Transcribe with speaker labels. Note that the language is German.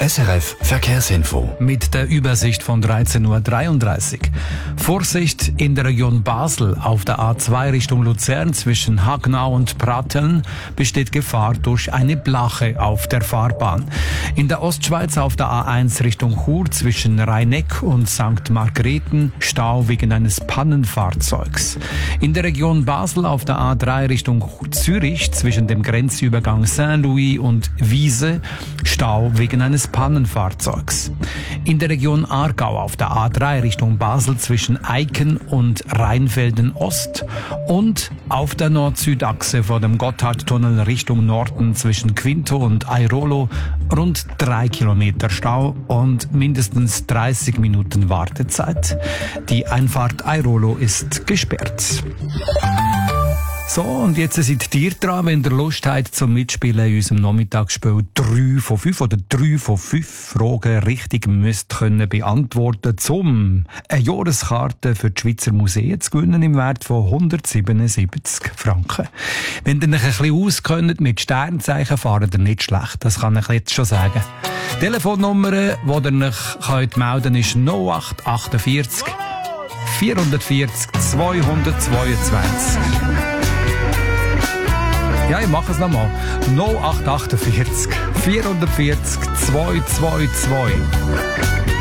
Speaker 1: SRF Verkehrsinfo.
Speaker 2: Mit der Übersicht von 13.33 Uhr. Vorsicht in der Region Basel auf der A2 Richtung Luzern zwischen Hagnau und Pratteln besteht Gefahr durch eine Blache auf der Fahrbahn. In der Ostschweiz auf der A1 Richtung Chur zwischen Rheineck und St. Margrethen Stau wegen eines Pannenfahrzeugs. In der Region Basel auf der A3 Richtung Zürich zwischen dem Grenzübergang Saint-Louis und Wiese Stau wegen eines Pannenfahrzeugs. In der Region Aargau auf der A3 Richtung Basel zwischen Eiken und Rheinfelden Ost und auf der Nord-Süd-Achse vor dem Gotthardtunnel Richtung Norden zwischen Quinto und Airolo rund 3 Kilometer Stau und mindestens 30 Minuten Wartezeit. Die Einfahrt Airolo ist gesperrt. So, und jetzt seid ihr dran, wenn ihr Lust habt zum Mitspielen in unserem Nachmittagsspiel 3 von 5 oder 3 von 5 Fragen richtig müsst können beantworten, um eine Jahreskarte für die Schweizer Museen zu gewinnen im Wert von 177 Franken. Wenn ihr euch ein bisschen auskennt mit Sternzeichen, fahrt ihr nicht schlecht, das kann ich jetzt schon sagen. Die Telefonnummer, die ihr euch melden könnt, ist 0848 440 222. Ja, ich mache es nochmal. 0848 440 222.